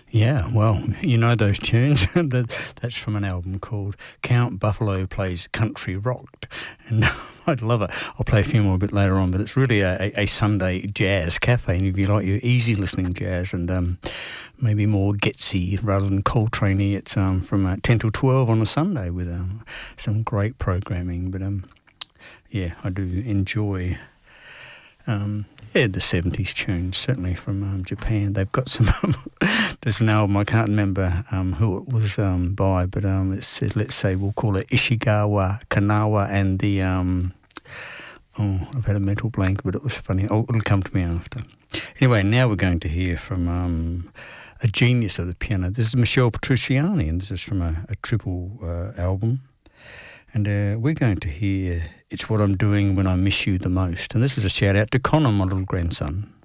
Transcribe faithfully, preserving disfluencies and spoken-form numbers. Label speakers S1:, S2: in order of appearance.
S1: Yeah, well, you know those tunes. that That's from an album called Count Buffalo Plays Country Rocked. And I'd love it. I'll play a few more a bit later on, but it's really a, a, a Sunday jazz cafe. And if you like your easy listening jazz and um, maybe more Getsy rather than Coltrane-y, it's um, from uh, ten till twelve on a Sunday with um, some great programming. But um, yeah, I do enjoy... Um, yeah, the seventies tunes, certainly from um, Japan. They've got some... there's an album, I can't remember um, who it was um, by, but um, it says, let's say, we'll call it Ishigawa, Kanawa, and the... Um, oh, I've had a mental blank, but it was funny. Oh, it'll come to me after. Anyway, now we're going to hear from um, a genius of the piano. This is Michel Petrucciani, and this is from a, a triple uh, album. And uh, we're going to hear It's What I'm Doing When I Miss You the Most. And this is a shout out to Connor, my little grandson.